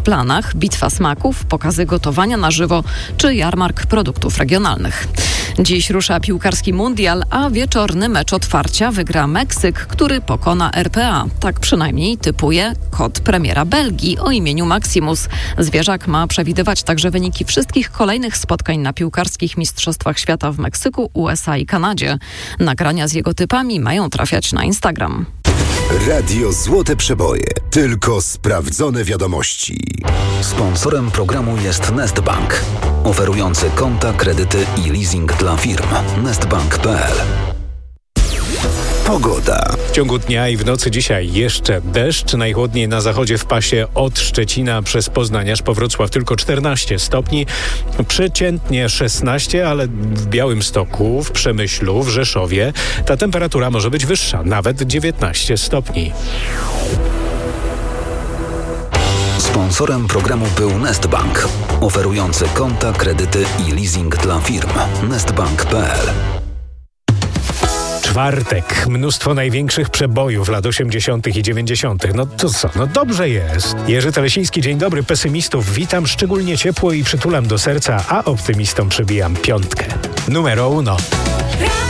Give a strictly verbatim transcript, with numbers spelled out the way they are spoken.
w planach bitwa smaków, pokazy gotowania na żywo czy jarmark produktów regionalnych. Dziś rusza piłkarski mundial, a wieczorny mecz otwarcia wygra Meksyk, który pokona R P A. Tak przynajmniej typuje kot premiera Belgii o imieniu Maximus. Zwierzak ma przewidywać także wyniki wszystkich kolejnych spotkań na piłkarskich mistrzostwach świata w Meksyku, U S A i Kanadzie. Nagrania z jego typami mają trafiać na Instagram. Radio Złote Przeboje. Tylko sprawdzone wiadomości. Sponsorem programu jest Nestbank, oferujący konta, kredyty i leasing dla firm. nestbank kropka p l. Pogoda. W ciągu dnia i w nocy dzisiaj jeszcze deszcz. Najchłodniej na zachodzie w pasie od Szczecina przez Poznań aż po Wrocław tylko czternaście stopni. Przeciętnie szesnaście, ale w Białymstoku, w Przemyślu, w Rzeszowie ta temperatura może być wyższa, nawet dziewiętnaście stopni. Sponsorem programu był Nestbank, oferujący konta, kredyty i leasing dla firm. nestbank kropka p l. Czwartek. Mnóstwo największych przebojów lat osiemdziesiątych i dziewięćdziesiątych. No to co? No dobrze jest. Jerzy Telesiński, dzień dobry pesymistów. Witam szczególnie ciepło i przytulam do serca, a optymistom przybijam piątkę. Numero uno.